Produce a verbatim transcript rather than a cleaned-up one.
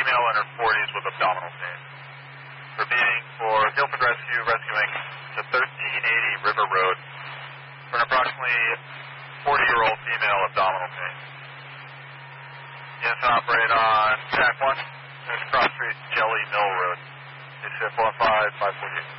female in her forties with abdominal pain. Repeating for Guilford Rescue, rescuing to thirteen eighty River Road for an approximately forty-year-old female abdominal pain. Units operate on track one, there's Cross Street, Jelly Mill Road. It's four five five forty-eight.